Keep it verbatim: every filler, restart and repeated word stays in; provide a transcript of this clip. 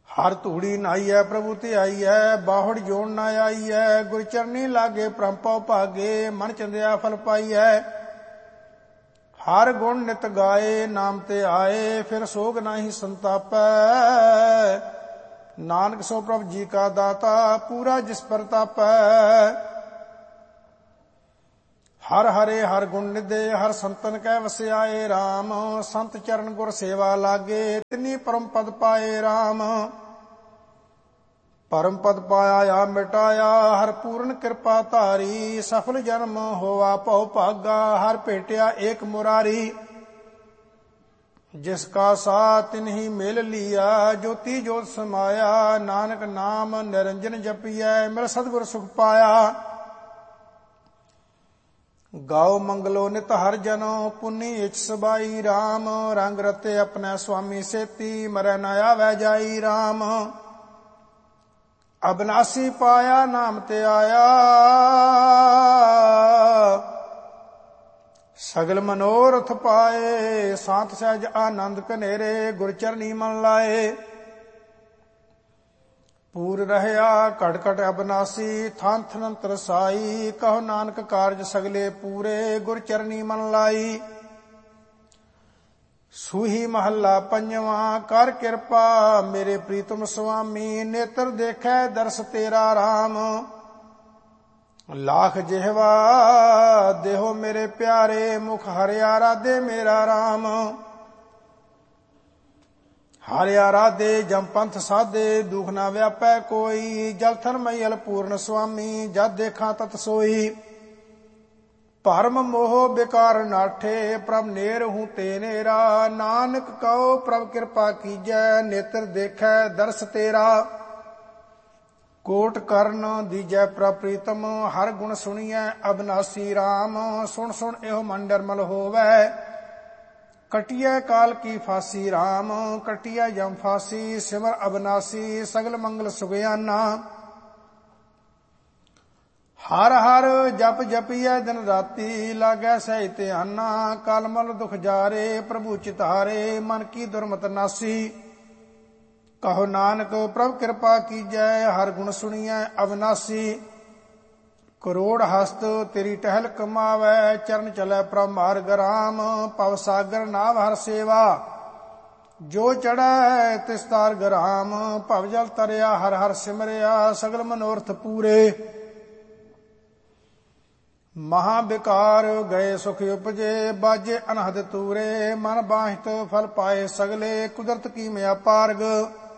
हर धूड़ी नहाइए प्रभु ते आईए, बाहुड़ जोड़ न आईए, गुर चरनी लागे परमपौ भागे, मन चंदिया फल पाईए। हर गुण नित गाए, नाम ते आए, फिर सोग नाही संतापै। नानक सो प्रभु जी का दाता, पूरा जिस प्रतापै। हर हरे हर गुण निधे, हर संतन कै वस्याए राम। संत चरण गुर सेवा लागे, तिनी परम पद पाए राम। परम पद पाया या मिटाया, हर पूर्ण कृपा धारी। सफल जन्म होवा भव भागा, हर भेटिया एक मुरारी। जिसका साथ तिन्ही मेल लिया, ज्योति ज्योत समाया। नानक नाम निरंजन जपिया, मेरा सतगुर सुख पाया। गाओ मंगलो नित हर जनो, पुनि इच सबाई राम। रंग रते अपने स्वामी सेती, मरै न आवे जाई राम। अबनासी पाया नाम ते आया, सगल मनोरथ पाए। सांत सहज आनंद कनेरे, गुर चरनी मन लाए। पूर रहया घट घट अबनासी, थान थन तरसाई। कहो नानक कारज सगले पूरे, गुर चरनी मन लाई। सूही महला पंजवा, कर कृपा मेरे प्रीतम स्वामी। नेत्र देखे दर्श तेरा राम। लाख जिहवा देहो मेरे प्यारे, मुख हरिया राधे मेरा राम। हारिया राधे जम पंथ साधे, दुख ना व्यापै कोई। जल थन मैयल पूर्ण स्वामी, जद देखा तत सोई। भरम मोह बेकार नाठे, प्रभ नेर हूँ ते नेरा। नानक कहो प्रभ कृपा कीजै, नेत्र देखै दर्श तेरा। कोट कर्ण दीजै प्रभ प्रीतम, हर गुण सुनिए अबनासी राम। सुन सुन एहो मन निर्मल होवै, कटिया काल की फांसी राम। कटिया जम फांसी, सिमर अबनासी। सगल मंगल सुगयाना, हर हर जप जपिए दिन राती। लागै सहित आना, कालमल दुख जारे। प्रभु चितारे, मन की दुर्मत नासी। कहो नानक प्रभु कृपा कीजै, हर गुण सुनिए अबनासी। करोड़ हस्त तेरी टहल कमावै, चरण चलै प्रभ मार्ग राम। पव सागर नाव हर सेवा, जो चढ़ै तिस तार गराम। भव जल तरिया हर हर सिमरिया, सगल मनोरथ पूरे। महा बिकार गए सुख उपजे, बाजे अनहद तूरे। मन बाहित फल पाए सगले, कुदरत की मया पारग।